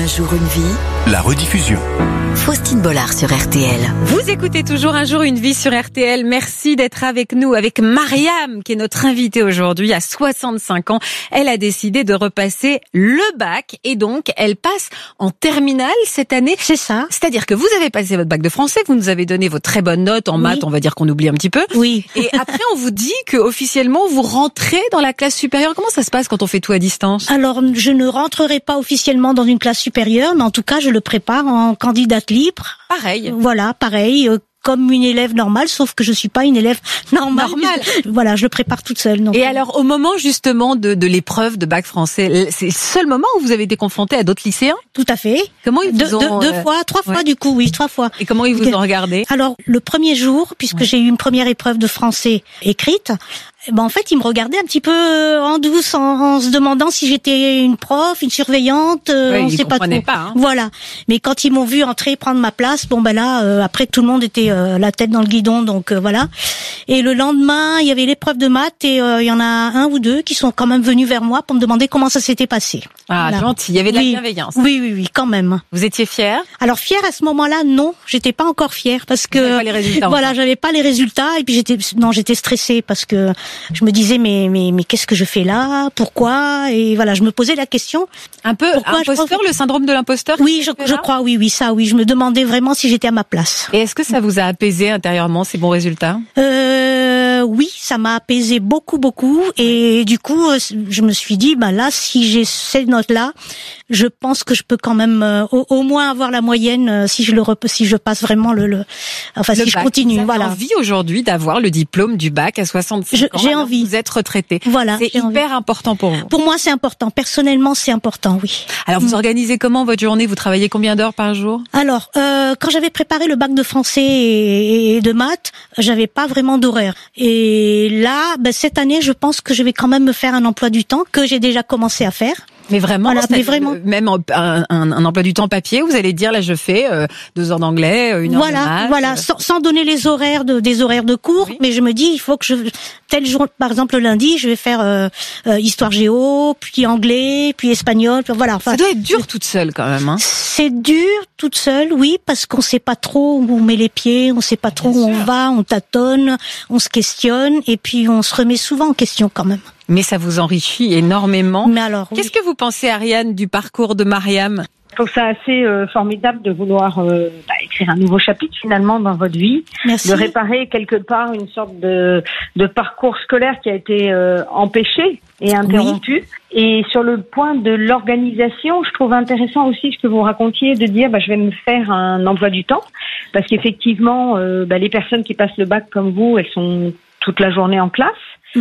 Un jour une vie, la rediffusion. Faustine Bollard sur RTL. Vous écoutez toujours Un jour une vie sur RTL. Merci d'être avec nous, avec Mariam, qui est notre invitée aujourd'hui, à 65 ans. Elle a décidé de repasser le bac et donc elle passe en terminale cette année. C'est ça. C'est-à-dire que vous avez passé votre bac de français, vous nous avez donné vos très bonnes notes en maths, on va dire qu'on oublie un petit peu. Oui. Et après on vous dit que officiellement vous rentrez dans la classe supérieure. Comment ça se passe quand on fait tout à distance? Alors, je ne rentrerai pas officiellement dans une classe supérieure, mais en tout cas, je le prépare en candidate libre. Pareil. Voilà, pareil. Comme une élève normale, sauf que je suis pas une élève normale. Voilà, je le prépare toute seule. Donc. Et alors, au moment justement de l'épreuve de bac français, c'est le seul moment où vous avez été confronté à d'autres lycéens? Tout à fait. Comment ils vous ont... trois fois du coup, oui, 3 fois. Et comment ils vous ont regardé? Alors, le premier jour, puisque j'ai eu une première épreuve de français écrite, en fait, ils me regardaient un petit peu en douce, en se demandant si j'étais une prof, une surveillante, on sait pas trop. Pas, hein. Voilà. Mais quand ils m'ont vu entrer, prendre ma place, après tout le monde était la tête dans le guidon, donc voilà. Et le lendemain, il y avait l'épreuve de maths et il y en a un ou deux qui sont quand même venus vers moi pour me demander comment ça s'était passé. Ah, voilà. Gentil. Il y avait de la bienveillance. Oui, quand même. Vous étiez fière? Alors fière à ce moment-là, non, j'étais pas encore fière parce que vous n'avez pas les résultats. Voilà, j'avais pas les résultats et puis j'étais stressée parce que je me disais mais qu'est-ce que je fais là? Pourquoi? Et voilà, je me posais la question. Un peu imposteur, le syndrome de l'imposteur? Oui, je crois, oui, ça, oui. Je me demandais vraiment si j'étais à ma place. Et est-ce que ça vous a apaisé intérieurement, ces bons résultats? Oui, ça m'a apaisé beaucoup. Et du coup, je me suis dit, là, si j'ai ces notes-là, je pense que je peux quand même au moins avoir la moyenne si je passe vraiment si je continue. Vous avez voilà. envie aujourd'hui d'avoir le diplôme du bac à 65 ans? J'ai envie. Vous êtes retraité. Voilà. C'est hyper important pour vous. Pour moi, c'est important. Personnellement, c'est important, oui. Alors, vous organisez comment votre journée? Vous travaillez combien d'heures par jour? Alors, quand j'avais préparé le bac de français et de maths, j'avais pas vraiment d'horaire. Et là, cette année, je pense que je vais quand même me faire un emploi du temps que j'ai déjà commencé à faire. Mais vraiment, voilà, même un emploi du temps papier, vous allez dire là je fais 2 heures d'anglais, 1 heure de maths. Voilà, sans donner les horaires des horaires de cours, oui. Mais je me dis il faut que tel jour, par exemple le lundi, je vais faire histoire géo, puis anglais, puis espagnol, puis voilà. Ça doit être dur toute seule quand même. Hein. C'est dur toute seule, oui, parce qu'on sait pas trop où on met les pieds, on sait pas trop où on va, on tâtonne, on se questionne, et puis on se remet souvent en question quand même. Mais ça vous enrichit énormément. Mais alors, qu'est-ce que vous pensez, Ariane, du parcours de Mariam? Je trouve ça assez formidable de vouloir écrire un nouveau chapitre finalement dans votre vie. Merci. De réparer quelque part une sorte de parcours scolaire qui a été empêché et interrompu. Oui. Et sur le point de l'organisation, je trouve intéressant aussi ce que vous racontiez de dire je vais me faire un emploi du temps parce qu'effectivement les personnes qui passent le bac comme vous, elles sont toute la journée en classe.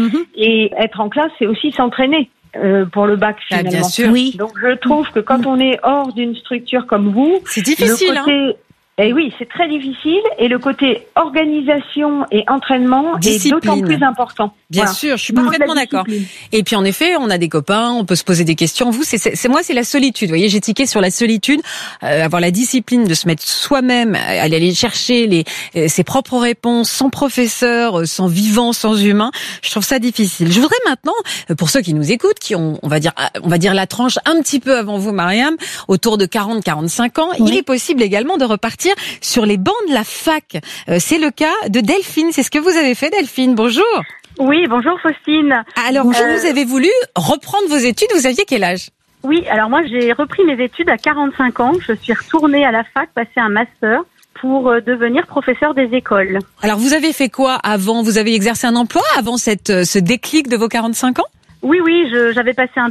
Et être en classe, c'est aussi s'entraîner pour le bac finalement. Bien sûr. Oui. Donc je trouve que quand on est hors d'une structure comme vous, c'est difficile. Et oui, c'est très difficile. Et le côté organisation et entraînement est d'autant plus important. Bien sûr, je suis parfaitement d'accord. Et puis en effet, on a des copains, on peut se poser des questions. Vous, c'est la solitude. Vous voyez, j'ai tiqué sur la solitude, avoir la discipline de se mettre soi-même, aller chercher ses propres réponses, sans professeur, sans vivant, sans humain. Je trouve ça difficile. Je voudrais maintenant, pour ceux qui nous écoutent, qui ont, on va dire la tranche un petit peu avant vous, Mariam, autour de 40-45 ans, oui. Il est possible également de repartir sur les bancs de la fac. C'est le cas de Delphine. C'est ce que vous avez fait, Delphine. Bonjour. Oui, bonjour Faustine. Alors, vous avez voulu reprendre vos études. Vous aviez quel âge? Oui, alors moi j'ai repris mes études à 45 ans. Je suis retournée à la fac, passer un master pour devenir professeur des écoles. Alors, vous avez fait quoi avant? Vous avez exercé un emploi avant ce déclic de vos 45 ans? Oui, j'avais passé un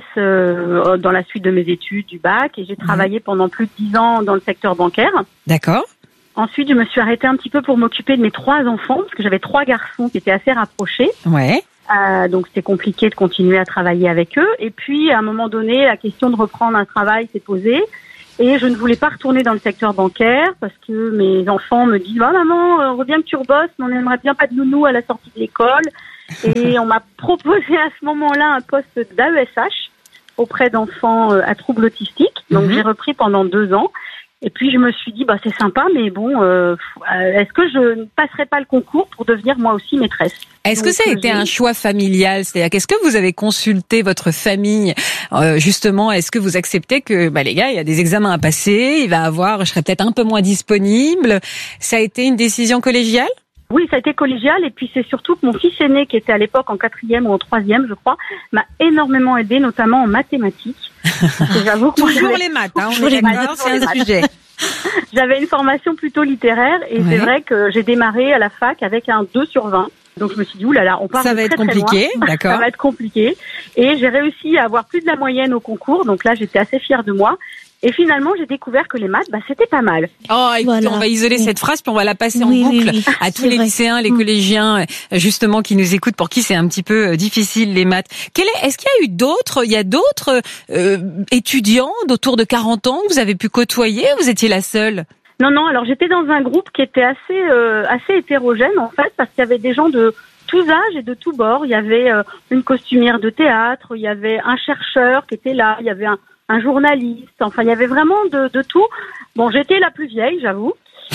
BTS dans la suite de mes études du bac et j'ai travaillé pendant plus de 10 ans dans le secteur bancaire. D'accord. Ensuite, je me suis arrêtée un petit peu pour m'occuper de mes 3 enfants parce que j'avais 3 garçons qui étaient assez rapprochés. Ouais. Donc c'était compliqué de continuer à travailler avec eux. Et puis à un moment donné, la question de reprendre un travail s'est posée. Et je ne voulais pas retourner dans le secteur bancaire parce que mes enfants me disent maman, on veut bien que tu rebosses, mais on n'aimerait bien pas de nounou à la sortie de l'école. Et on m'a proposé à ce moment-là un poste d'AESH auprès d'enfants à troubles autistiques. Donc j'ai repris pendant 2 ans. Et puis je me suis dit, c'est sympa, mais bon, est-ce que je ne passerai pas le concours pour devenir moi aussi maîtresse? Est-ce que ça a été un choix familial? C'est-à-dire, qu'est-ce que vous avez consulté votre famille justement? Est-ce que vous acceptez que les gars, il y a des examens à passer, je serai peut-être un peu moins disponible? Ça a été une décision collégiale? Oui, ça a été collégial, et puis c'est surtout que mon fils aîné, qui était à l'époque en 4e ou en 3e, je crois, m'a énormément aidé, notamment en mathématiques. J'avoue que toujours les maths, on est d'accord, c'est un sujet. J'avais une formation plutôt littéraire, et c'est vrai que j'ai démarré à la fac avec un 2 sur 20. Donc je me suis dit, oulala, on part ça va être compliqué, d'accord. Ça va être compliqué. Et j'ai réussi à avoir plus de la moyenne au concours, donc là j'étais assez fière de moi. Et finalement, j'ai découvert que les maths, c'était pas mal. Oh, écoutez, on va isoler cette phrase, puis on va la passer en boucle à tous les lycéens, les collégiens, justement, qui nous écoutent, pour qui c'est un petit peu difficile, les maths. Est-ce qu'il y a d'autres étudiants d'autour de 40 ans que vous avez pu côtoyer, ou vous étiez la seule? Non, alors j'étais dans un groupe qui était assez hétérogène, en fait, parce qu'il y avait des gens de tous âges et de tous bords. Il y avait une costumière de théâtre, il y avait un chercheur qui était là, il y avait un journaliste, enfin il y avait vraiment de tout. Bon, j'étais la plus vieille, j'avoue,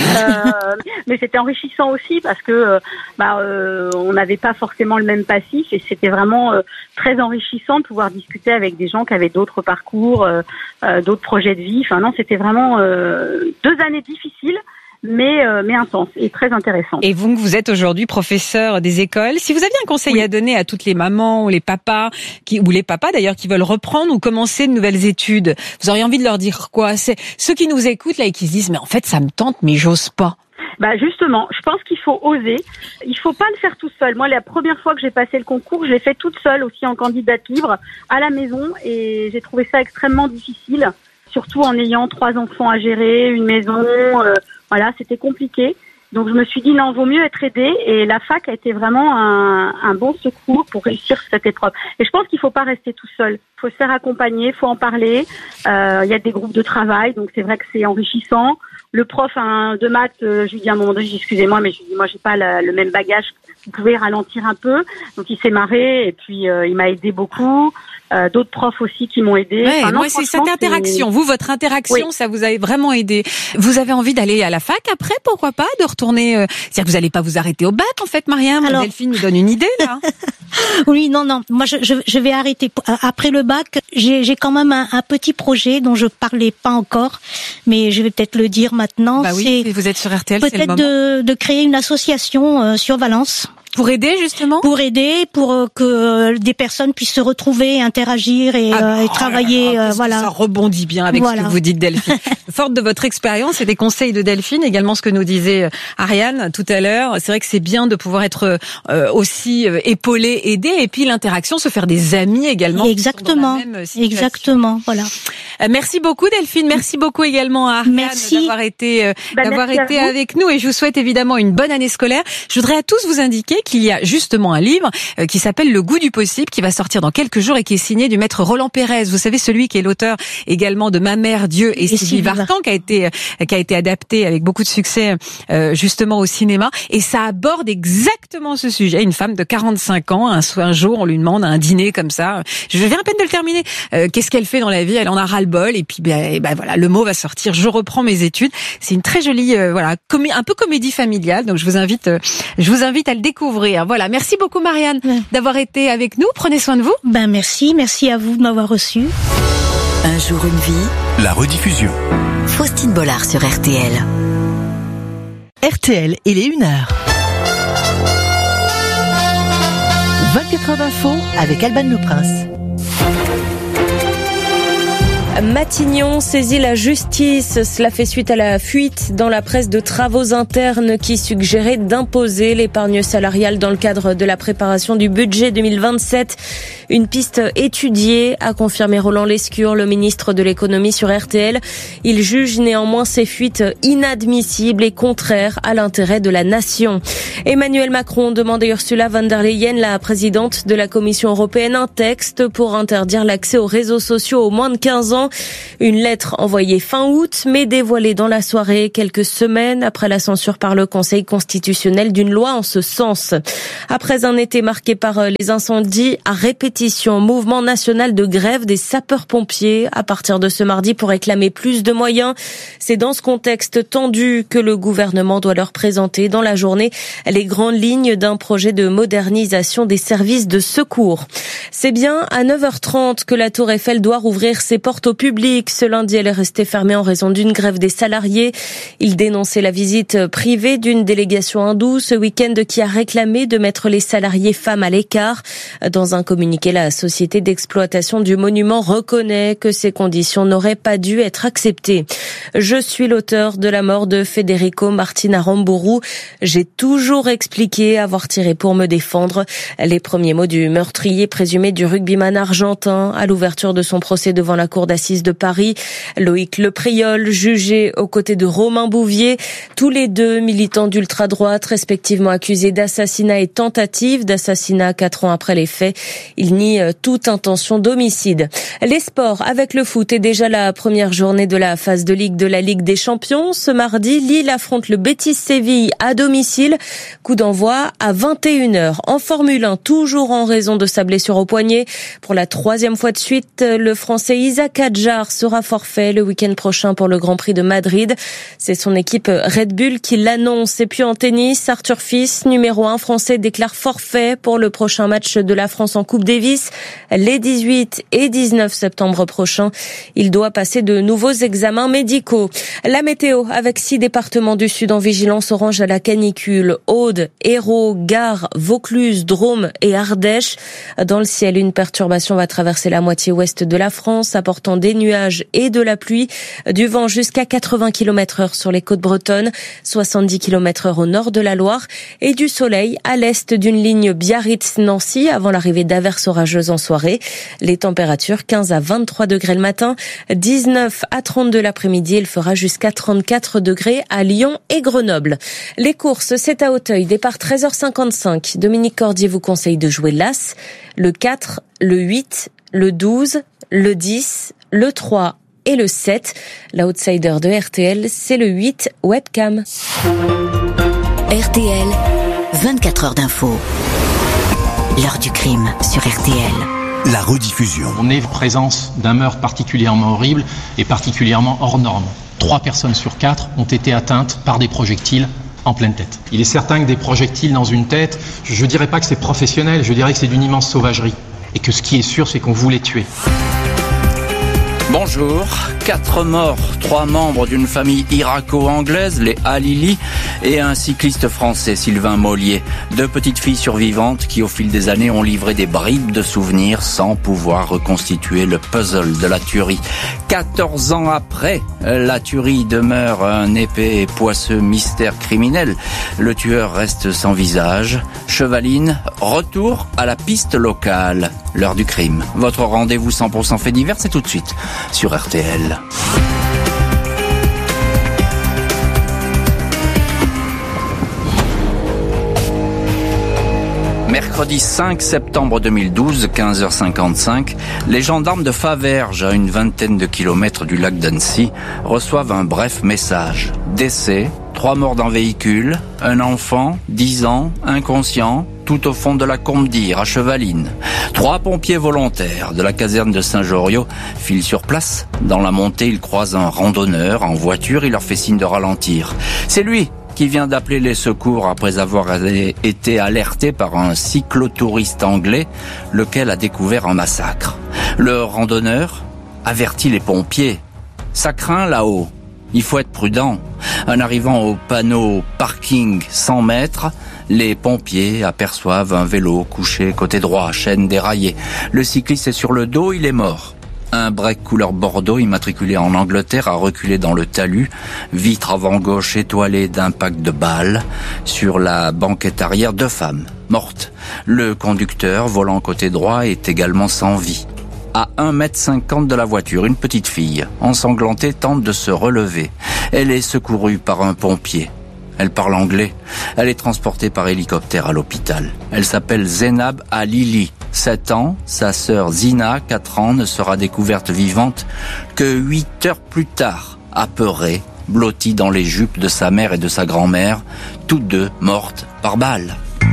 mais c'était enrichissant aussi parce que on n'avait pas forcément le même passif, et c'était vraiment très enrichissant de pouvoir discuter avec des gens qui avaient d'autres parcours, d'autres projets de vie. Enfin non, c'était vraiment 2 années difficiles, mais intense et très intéressant. Et vous êtes aujourd'hui professeur des écoles. Si vous aviez un conseil à donner à toutes les mamans ou les papas, ou les papas d'ailleurs, qui veulent reprendre ou commencer de nouvelles études, vous auriez envie de leur dire quoi? C'est ceux qui nous écoutent là et qui se disent, mais en fait ça me tente, mais j'ose pas. Justement, je pense qu'il faut oser. Il faut pas le faire tout seul. Moi, la première fois que j'ai passé le concours, je l'ai fait toute seule aussi en candidate libre à la maison, et j'ai trouvé ça extrêmement difficile, surtout en ayant 3 enfants à gérer, une maison. Voilà, c'était compliqué. Donc je me suis dit non, vaut mieux être aidée, et la fac a été vraiment un bon secours pour réussir cette épreuve. Et je pense qu'il faut pas rester tout seul. Il faut se faire accompagner, il faut en parler. Il y a des groupes de travail, donc c'est vrai que c'est enrichissant. Le prof de maths, je lui dis à un moment donné, excusez-moi, mais je lui dis, moi j'ai pas le même bagage. Vous pouvez ralentir un peu. Donc il s'est marré, et puis il m'a aidé beaucoup. D'autres profs aussi qui m'ont aidé. Ouais, enfin, moi c'est cette interaction. Vous, votre interaction, ça vous a vraiment aidé. Vous avez envie d'aller à la fac après, pourquoi pas, de retourner. C'est-à-dire que vous n'allez pas vous arrêter au bac, en fait, Mariam. Alors... Delphine nous donne une idée là. Oui, non. Moi, je vais arrêter après le bac. J'ai quand même un petit projet dont je parlais pas encore, mais je vais peut-être le dire maintenant. Oui, vous êtes sur RTL, c'est le moment. Peut-être de créer une association sur Valence. Pour aider, justement? Pour aider, pour que des personnes puissent se retrouver, interagir et travailler, voilà. Ça rebondit bien avec ce que vous dites, Delphine. Forte de votre expérience et des conseils de Delphine, également ce que nous disait Ariane tout à l'heure, c'est vrai que c'est bien de pouvoir être aussi épaulé, aidé, et puis l'interaction, se faire des amis également. Exactement, voilà. Merci beaucoup Delphine, merci beaucoup également à Ariane d'avoir été avec nous, et je vous souhaite évidemment une bonne année scolaire. Je voudrais à tous vous indiquer qu'il y a justement un livre qui s'appelle Le goût du possible, qui va sortir dans quelques jours et qui est signé du maître Roland Pérez. Vous savez, celui qui est l'auteur également de Ma mère, Dieu et Sylvie Vartan, qui a été adapté avec beaucoup de succès justement au cinéma. Et ça aborde exactement ce sujet. Une femme de 45 ans, un jour, on lui demande à un dîner comme ça. Je viens à peine de le terminer. Qu'est-ce qu'elle fait dans la vie? Elle en a ras-le-bol. Et puis, voilà, le mot va sortir. Je reprends mes études. C'est une très jolie, un peu comédie familiale. Donc, je vous invite à le découvrir. Voilà, merci beaucoup Marianne d'avoir été avec nous. Prenez soin de vous. Merci à vous de m'avoir reçu. Un jour une vie. La rediffusion. Faustine Bollard sur RTL. RTL, il est 1h. 24 heures d'info avec Alban Le Prince. Matignon saisit la justice. Cela fait suite à la fuite dans la presse de travaux internes qui suggérait d'imposer l'épargne salariale dans le cadre de la préparation du budget 2027. Une piste étudiée, a confirmé Roland Lescure, le ministre de l'économie sur RTL. Il juge néanmoins ces fuites inadmissibles et contraires à l'intérêt de la nation. Emmanuel Macron demande à Ursula von der Leyen, la présidente de la Commission européenne, un texte pour interdire l'accès aux réseaux sociaux aux moins de 15 ans. licenciement. Une lettre envoyée fin août, mais dévoilée dans la soirée, quelques semaines après la censure par le Conseil constitutionnel d'une loi en ce sens. Après un été marqué par les incendies à répétition, mouvement national de grève des sapeurs-pompiers à partir de ce mardi pour réclamer plus de moyens. C'est dans ce contexte tendu que le gouvernement doit leur présenter dans la journée les grandes lignes d'un projet de modernisation des services de secours. C'est bien à 9h30 que la Tour Eiffel doit rouvrir ses portes au public. Ce lundi, elle est restée fermée en raison d'une grève des salariés. Ils dénonçaient la visite privée d'une délégation hindoue ce week-end qui a réclamé de mettre les salariés femmes à l'écart. Dans un communiqué, la société d'exploitation du monument reconnaît que ces conditions n'auraient pas dû être acceptées. Je suis l'auteur de la mort de Federico Martin Aramburu. J'ai toujours expliqué avoir tiré pour me défendre. Les premiers mots du meurtrier présumé du rugbyman argentin à l'ouverture de son procès devant la cour d'assises de Paris. Loïc Lepriol, jugé aux côtés de Romain Bouvier, tous les deux militants d'ultra-droite, respectivement accusés d'assassinat et tentative d'assassinat 4 ans après les faits. Ils nient toute intention d'homicide. Les sports avec le foot et déjà la première journée de la phase de Ligue de la Ligue des Champions. Ce mardi, Lille affronte le Betis Séville à domicile. Coup d'envoi à 21h. En Formule 1, toujours en raison de sa blessure au poignet. Pour la 3e fois de suite, le Français Isaac Hadjar sera forfait le week-end prochain pour le Grand Prix de Madrid. C'est son équipe Red Bull qui l'annonce. Et puis en tennis, Arthur Fils, numéro 1 français, déclare forfait pour le prochain match de la France en Coupe Davis. Les 18 et 19 septembre prochains, il doit passer de nouveaux examens médicaux. La météo avec 6 départements du Sud en vigilance orange à la canicule. Aude, Hérault, Gare, Vaucluse, Drôme et Ardèche. Dans le ciel, une perturbation va traverser la moitié ouest de la France, apportant des nuages et de la pluie. Du vent jusqu'à 80 km/h sur les côtes bretonnes, 70 km/h au nord de la Loire et du soleil à l'est d'une ligne Biarritz-Nancy avant l'arrivée d'averses orageuses en soirée. Les températures 15 à 23 degrés le matin, 19 à 32 l'après-midi. Il fera jusqu'à 34 degrés à Lyon et Grenoble. Les courses, c'est à Auteuil, départ 13h55. Dominique Cordier vous conseille de jouer l'As, le 4, le 8, le 12, le 10, le 3 et le 7. L'outsider de RTL, c'est le 8 Webcam. RTL, 24 heures d'info. L'heure du crime sur RTL. La rediffusion. On est en présence d'un meurtre particulièrement horrible et particulièrement hors norme. 3 personnes sur 4 ont été atteintes par des projectiles en pleine tête. Il est certain que des projectiles dans une tête, je ne dirais pas que c'est professionnel, je dirais que c'est d'une immense sauvagerie. Et que ce qui est sûr, c'est qu'on voulait tuer. Bonjour, 4 morts, 3 membres d'une famille irako-anglaise, les Halili, et un cycliste français, Sylvain Mollier. 2 petites filles survivantes qui, au fil des années, ont livré des bribes de souvenirs sans pouvoir reconstituer le puzzle de la tuerie. 14 ans après, la tuerie demeure un épais et poisseux mystère criminel. Le tueur reste sans visage. Chevaline, retour à la piste locale. L'heure du crime. Votre rendez-vous 100% fait divers, c'est tout de suite sur RTL. Mercredi 5 septembre 2012, 15h55, les gendarmes de Faverges, à une vingtaine de kilomètres du lac d'Annecy, reçoivent un bref message. Décès, 3 morts dans véhicule, un enfant, 10 ans, inconscient, tout au fond de la Combe d'Ire, à Chevaline. 3 pompiers volontaires de la caserne de Saint-Joriot filent sur place. Dans la montée, ils croisent un randonneur en voiture, il leur fait signe de ralentir. C'est lui qui vient d'appeler les secours après avoir été alerté par un cyclotouriste anglais, lequel a découvert un massacre. Le randonneur avertit les pompiers. Ça craint là-haut. Il faut être prudent. En arrivant au panneau parking 100 mètres, les pompiers aperçoivent un vélo couché côté droit, chaîne déraillée. Le cycliste est sur le dos, il est mort. Un break couleur bordeaux immatriculé en Angleterre a reculé dans le talus, vitre avant gauche étoilée d'impact de balles. Sur la banquette arrière, 2 femmes mortes. Le conducteur, volant côté droit, est également sans vie. À 1,50 m de la voiture, une petite fille, ensanglantée, tente de se relever. Elle est secourue par un pompier. Elle parle anglais. Elle est transportée par hélicoptère à l'hôpital. Elle s'appelle Zeinab Halili. 7 ans, sa sœur Zina, 4 ans, ne sera découverte vivante que 8 heures plus tard, apeurée, blottie dans les jupes de sa mère et de sa grand-mère, toutes deux mortes par balle.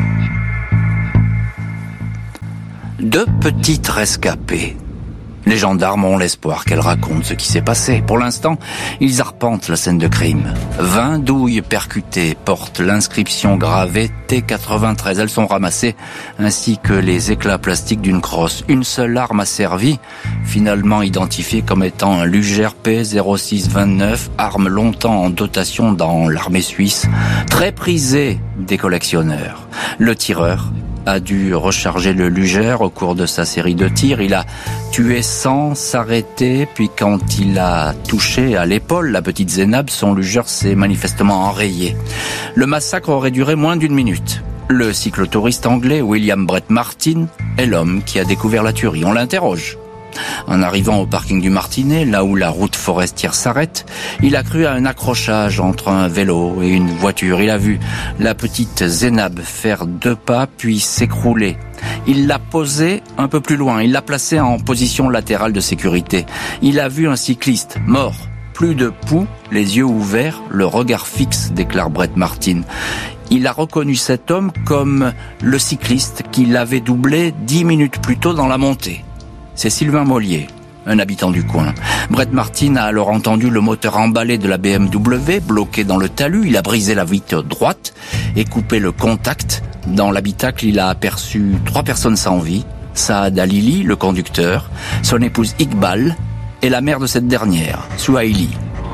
2 petites rescapées. Les gendarmes ont l'espoir qu'elle raconte ce qui s'est passé. Pour l'instant, ils arpentent la scène de crime. 20 douilles percutées portent l'inscription gravée T93. Elles sont ramassées, ainsi que les éclats plastiques d'une crosse. Une seule arme a servi, finalement identifiée comme étant un Luger P0629, arme longtemps en dotation dans l'armée suisse, très prisée des collectionneurs. Le tireur a dû recharger le Luger au cours de sa série de tirs. Il a tué sans s'arrêter, puis quand il a touché à l'épaule la petite Zeinab, son Luger s'est manifestement enrayé. Le massacre aurait duré moins d'1 minute. Le cyclotouriste anglais William Brett Martin est l'homme qui a découvert la tuerie. On l'interroge. En arrivant au parking du Martinet, là où la route forestière s'arrête, il a cru à un accrochage entre un vélo et une voiture. Il a vu la petite Zeinab faire 2 pas puis s'écrouler. Il l'a posée un peu plus loin, il l'a placée en position latérale de sécurité. Il a vu un cycliste mort, plus de pouls, les yeux ouverts, le regard fixe, déclare Brett Martin. Il a reconnu cet homme comme le cycliste qui l'avait doublé 10 minutes plus tôt dans la montée. C'est Sylvain Mollier, un habitant du coin. Brett Martin a alors entendu le moteur emballé de la BMW bloqué dans le talus. Il a brisé la vitre droite et coupé le contact. Dans l'habitacle, il a aperçu 3 personnes sans vie. Saad Halili, le conducteur, son épouse Iqbal et la mère de cette dernière, Souhaili.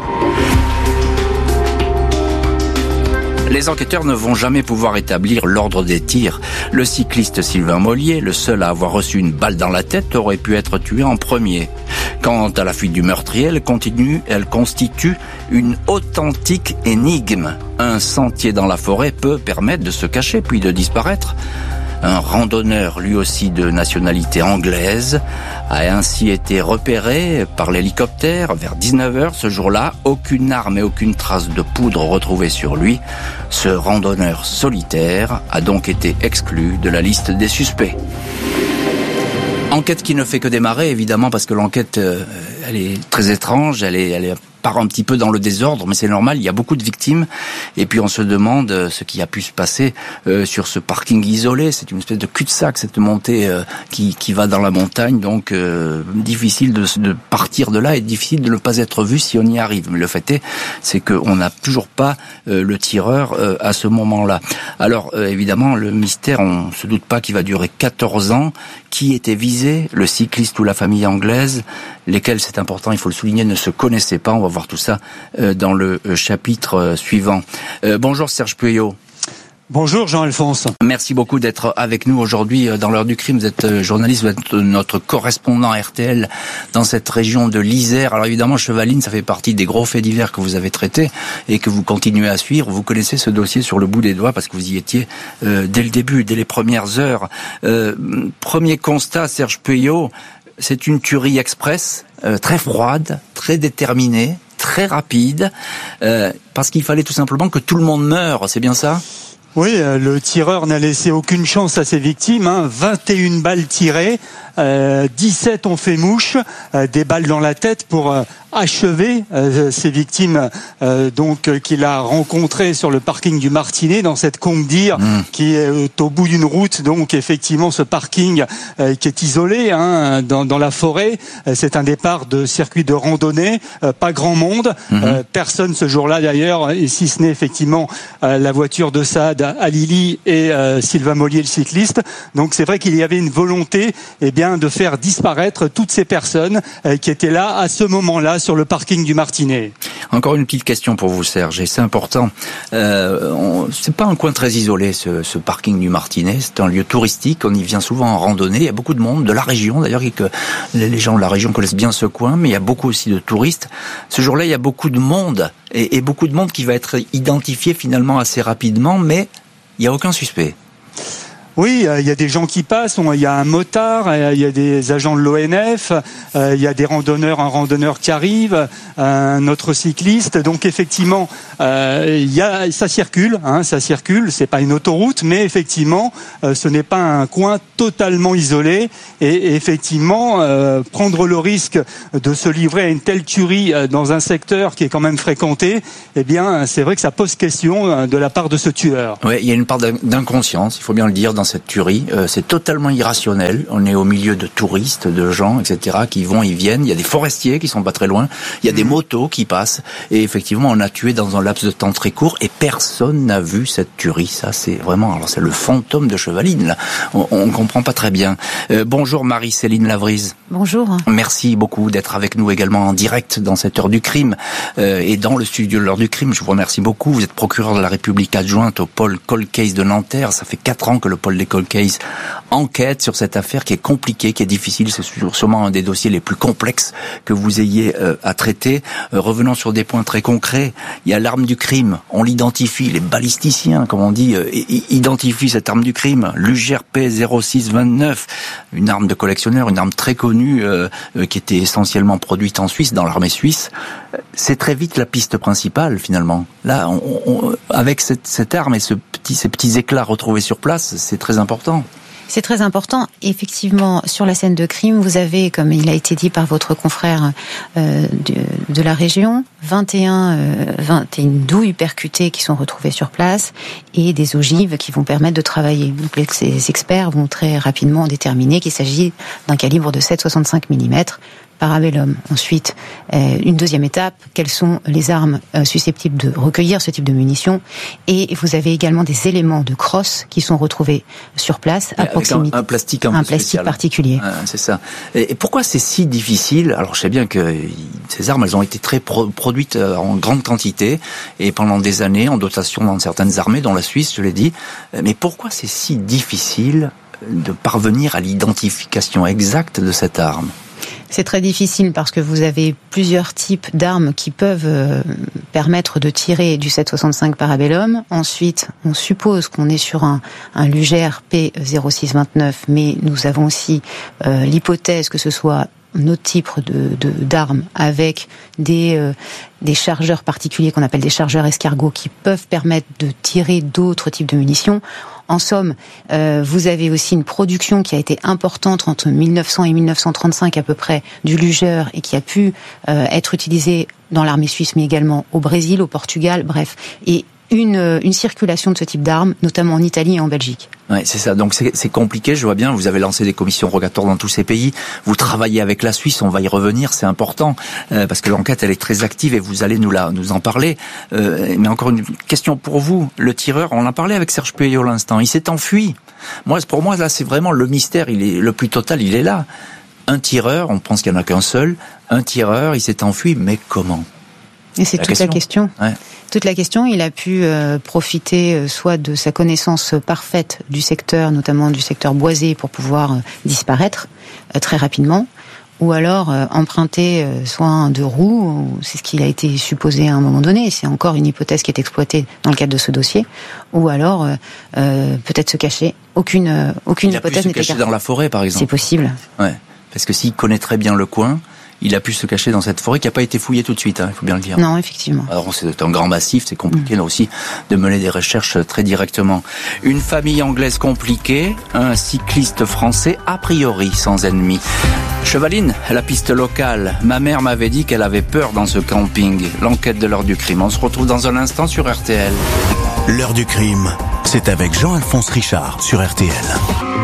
Les enquêteurs ne vont jamais pouvoir établir l'ordre des tirs. Le cycliste Sylvain Mollier, le seul à avoir reçu une balle dans la tête, aurait pu être tué en premier. Quant à la fuite du meurtrier, elle constitue une authentique énigme. Un sentier dans la forêt peut permettre de se cacher puis de disparaître. Un randonneur, lui aussi de nationalité anglaise, a ainsi été repéré par l'hélicoptère vers 19h ce jour-là. Aucune arme et aucune trace de poudre retrouvée sur lui. Ce randonneur solitaire a donc été exclu de la liste des suspects. Enquête qui ne fait que démarrer, évidemment, parce que l'enquête, elle est très étrange, elle part un petit peu dans le désordre, mais c'est normal, il y a beaucoup de victimes, et puis on se demande ce qui a pu se passer sur ce parking isolé. C'est une espèce de cul-de-sac, cette montée qui va dans la montagne, donc difficile de partir de là et difficile de ne pas être vu si on y arrive. Mais le fait c'est qu'on n'a toujours pas le tireur à ce moment-là. Alors évidemment, le mystère, on se doute pas qu'il va durer 14 ans. Qui était visé? Le cycliste ou la famille anglaise, lesquels, c'est important, il faut le souligner, ne se connaissaient pas. On va voir tout ça dans le chapitre suivant. Bonjour Serge Pueyo. Bonjour Jean-Alphonse. Merci beaucoup d'être avec nous aujourd'hui dans l'heure du crime. Vous êtes journaliste, vous êtes notre correspondant RTL dans cette région de l'Isère. Alors évidemment, Chevaline, ça fait partie des gros faits divers que vous avez traités et que vous continuez à suivre. Vous connaissez ce dossier sur le bout des doigts parce que vous y étiez dès le début, dès les premières heures. Premier constat, Serge Pueyo, c'est une tuerie express, très froide, très déterminée, très rapide, parce qu'il fallait tout simplement que tout le monde meure, c'est bien ça ? Oui, le tireur n'a laissé aucune chance à ses victimes. 21 balles tirées, 17 ont fait mouche, des balles dans la tête pour achever ces victimes qu'il a rencontrées sur le parking du Martinet, dans cette Combe-d'Ire qui est au bout d'une route. Donc effectivement, ce parking qui est isolé dans la forêt, c'est un départ de circuit de randonnée, pas grand monde, personne ce jour-là d'ailleurs, si ce n'est effectivement la voiture de Saad Halili et Sylvain Mollier, le cycliste. Donc c'est vrai qu'il y avait une volonté de faire disparaître toutes ces personnes qui étaient là à ce moment-là sur le parking du Martinet. Encore une petite question pour vous, Serge, et c'est important. C'est pas un coin très isolé, ce parking du Martinet. C'est un lieu touristique. On y vient souvent en randonnée. Il y a beaucoup de monde de la région, d'ailleurs, que les gens de la région connaissent bien ce coin, mais il y a beaucoup aussi de touristes. Ce jour-là, il y a beaucoup de monde et beaucoup de monde qui va être identifié finalement assez rapidement, mais il n'y a aucun suspect. Oui, il y a des gens qui passent, il y a un motard, il y a des agents de l'ONF, il y a des randonneurs, un randonneur qui arrive, un autre cycliste. Donc effectivement, ça circule, c'est pas une autoroute, mais effectivement, ce n'est pas un coin totalement isolé. Et effectivement, prendre le risque de se livrer à une telle tuerie dans un secteur qui est quand même fréquenté, eh bien, c'est vrai que ça pose question de la part de ce tueur. Oui, il y a une part d'inconscience, il faut bien le dire, dans cette tuerie. C'est totalement irrationnel. On est au milieu de touristes, de gens, etc., qui vont, ils viennent. Il y a des forestiers qui sont pas très loin. Il y a des motos qui passent. Et effectivement, on a tué dans un laps de temps très court et personne n'a vu cette tuerie. Ça, c'est vraiment, alors c'est le fantôme de Chevaline, là. On ne comprend pas très bien. Bonjour Marie-Céline Lavrise. Bonjour. Merci beaucoup d'être avec nous également en direct dans cette heure du crime et dans le studio de l'heure du crime. Je vous remercie beaucoup. Vous êtes procureur de la République adjointe au pôle Cold Case de Nanterre. Ça fait 4 ans que le pôle des Cold Case enquête sur cette affaire qui est compliquée, qui est difficile. C'est sûrement un des dossiers les plus complexes que vous ayez à traiter. Revenons sur des points très concrets. Il y a l'arme du crime. On l'identifie. Les balisticiens, comme on dit, identifient cette arme du crime. L'UGRP 0629. Une arme de collectionneur, une arme très connue qui était essentiellement produite en Suisse, dans l'armée suisse. C'est très vite la piste principale, finalement. Là, avec cette arme et ces petits éclats retrouvés sur place, c'est très important. C'est très important. Effectivement, sur la scène de crime, vous avez, comme il a été dit par votre confrère de la région, 21 douilles percutées qui sont retrouvées sur place et des ogives qui vont permettre de travailler. Donc les experts vont très rapidement déterminer qu'il s'agit d'un calibre de 7,65 mm. Parabellum. Ensuite, une deuxième étape, quelles sont les armes susceptibles de recueillir ce type de munitions. Et vous avez également des éléments de crosse qui sont retrouvés sur place, à proximité. Un plastique plastique particulier. C'est ça. Et pourquoi c'est si difficile? Alors je sais bien que ces armes, elles ont été très produites en grande quantité et pendant des années en dotation dans certaines armées, dont la Suisse, je l'ai dit. Mais pourquoi c'est si difficile de parvenir à l'identification exacte de cette arme? C'est très difficile parce que vous avez plusieurs types d'armes qui peuvent permettre de tirer du 7,65 Parabellum. Ensuite, on suppose qu'on est sur un Luger P0629, mais nous avons aussi l'hypothèse que ce soit un autre type d'armes avec des chargeurs particuliers qu'on appelle des chargeurs escargots qui peuvent permettre de tirer d'autres types de munitions. En somme, vous avez aussi une production qui a été importante entre 1900 et 1935 à peu près du Luger et qui a pu être utilisée dans l'armée suisse mais également au Brésil, au Portugal, bref. Et une circulation de ce type d'armes, notamment en Italie et en Belgique. Ouais, c'est ça. Donc c'est compliqué, je vois bien. Vous avez lancé des commissions rogatoires dans tous ces pays. Vous travaillez avec la Suisse, on va y revenir, c'est important parce que l'enquête elle est très active et vous allez nous en parler. Mais encore une question pour vous, le tireur, on en parlait avec Serge Pueyo à l'instant. Il s'est enfui. Pour moi là, c'est vraiment le mystère. Il est le plus total. Il est là. Un tireur, on pense qu'il n'y en a qu'un seul. Un tireur, il s'est enfui, mais comment? Et c'est toute la question. Ouais. Toute la question, il a pu profiter soit de sa connaissance parfaite du secteur, notamment du secteur boisé, pour pouvoir disparaître très rapidement, ou alors emprunter soit un 2 roues, c'est ce qu'il a été supposé à un moment donné, c'est encore une hypothèse qui est exploitée dans le cadre de ce dossier, ou alors peut-être se cacher. Aucune hypothèse n'est écartée. Se cacher dans la forêt, par exemple. C'est possible. Ouais, parce que s'il connaît très bien le coin, il a pu se cacher dans cette forêt qui n'a pas été fouillée tout de suite, il faut bien le dire. Non, effectivement. Alors c'est un grand massif, c'est compliqué là aussi de mener des recherches très directement. Une famille anglaise compliquée, un cycliste français a priori sans ennemi. Chevaline, la piste locale. Ma mère m'avait dit qu'elle avait peur dans ce camping. L'enquête de l'heure du crime. On se retrouve dans un instant sur RTL. L'heure du crime, c'est avec Jean-Alphonse Richard sur RTL.